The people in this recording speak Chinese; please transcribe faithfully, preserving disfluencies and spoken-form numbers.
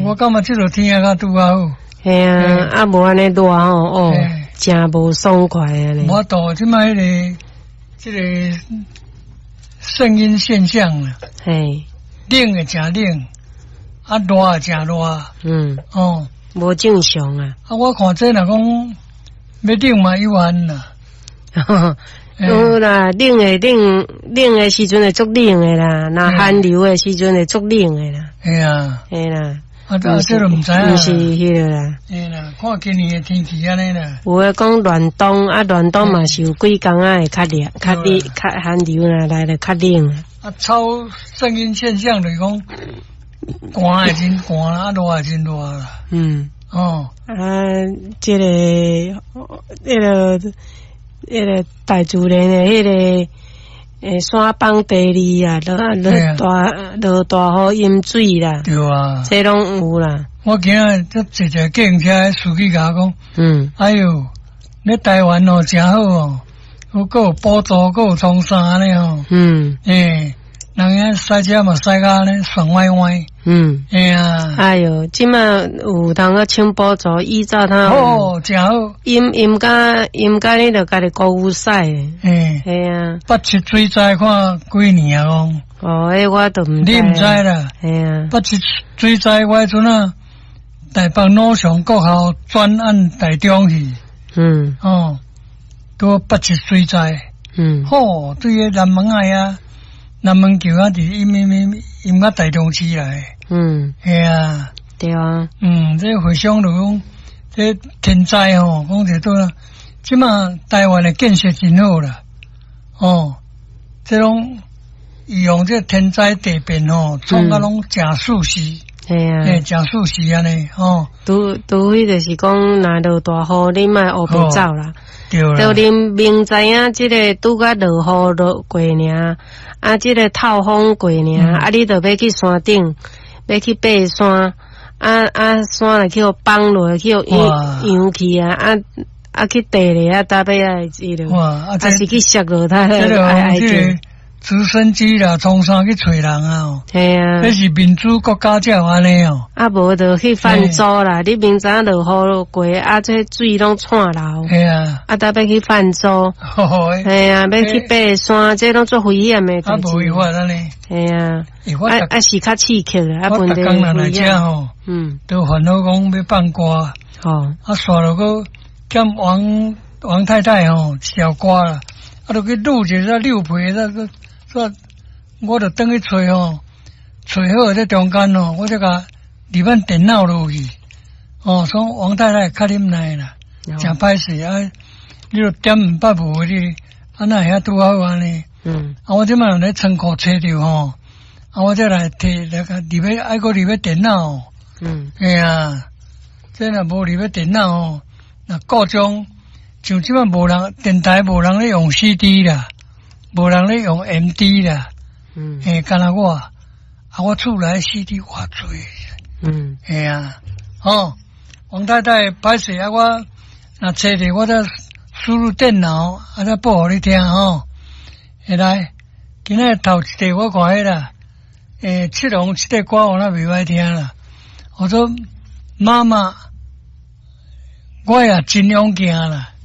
我感觉这落天啊，较拄啊好。 系啊，啊无安尼热吼，哦，真无爽快啊咧。 我到即摆迄个，这个声音现象啦， 嘿， 冷诶真冷，啊热诶真热。嗯，哦， 无正常啊。 啊，我看这若讲要冷嘛有限啦。 有啦，冷诶冷冷诶时阵会足冷诶啦，那寒流诶时阵会足冷诶啦。 系啊， 系啦。 啊，啊，这都唔知啊。 毋是迄个啦。 嘿啦，看今年诶天气安尼啦。 有诶讲暖冬，啊暖冬嘛是有几工啊会较热、较热、较寒流啦，来了较冷啊。 啊，超声音现象就是讲，寒诶真寒啦，啊热诶真热啦。嗯。哦。 啊，这个，迄个，迄个大自然诶，迄个。诶，山崩地裂啊，落落大落大雨淹水啦， 对啊， 这拢有啦。 我今日这坐一个计程车，司机甲我讲， 嗯， 哎哟，你台湾哦真好哦，有个有补助，个有冲啥呢哦，嗯，诶，人家赛车嘛赛甲呢爽歪歪，嗯，哎呀， 哎哟，即马有通个抢补助，依照他哦，真好， 淹淹甲淹甲你着家己购物赛诶，诶，系啊， 八七水灾看几年啊讲， 哦，诶，我都毋知， 你毋知啦，系啊，八七水灾我迄阵啊，台北路上国校专案台中去，嗯，哦，都八七水灾，嗯，吼，对个南门爱啊。南门桥啊，伫因因因因啊台中市来，嗯，系啊， 对啊， 嗯，这回想就讲，这天灾吼，讲者都，即马台湾的建设真好啦，哦，这种用这天灾地变吼，创啊拢真舒适， 系啊， 诶，真舒适安尼，哦， 拄拄迄就是讲，若落大雨，你莫乌白走啦。 对啦， 就恁明知影即个拄甲落雨落过尔，啊，即个透风过尔，嗯、啊，你着要去山顶，要去爬山，啊啊，山来去互放落去互扬去啊，啊啊去地咧啊，搭尾啊记落，啊是去摔落台来挨挨着。 直升机啦，冲上去找人啊！ 系啊， 那是民主国家才有安尼哦。 啊，无就去泛舟啦！你明知落雨过，啊，这水拢串流。 系啊， 啊，搭要去泛舟。系啊，要去爬山，这拢做危险的。 啊，无违法安尼。 系啊，啊啊是较刺激啦，啊， 本地危险吼，嗯，都烦恼讲要放歌，哦，啊，刷落个兼王王太太吼小歌啦，啊，都去录一个六倍那个。说，我就等去找哦，找好在中间哦，我就甲里面电脑落去，哦，从王太太较啉奶啦，真歹势啊！你就点毋捌无你，啊那遐拄好安尼，嗯，啊我即摆来仓库找着吼，啊我再来摕那个里面爱个里面电脑，嗯，哎呀，这若无里面电脑哦，那各种像即摆无人电台无人咧用 C D 啦。无人咧用 M D 啦，嗯，诶，干那我，啊，我厝内 C D 偌多，嗯，系啊，哦，王太太歹势啊，我若找着我再输入电脑，啊，再播互你听吼，会来，今仔头一题我看迄啦，诶，七龙七个歌我那袂歹听啦，我说妈妈，我也真勇敢啦。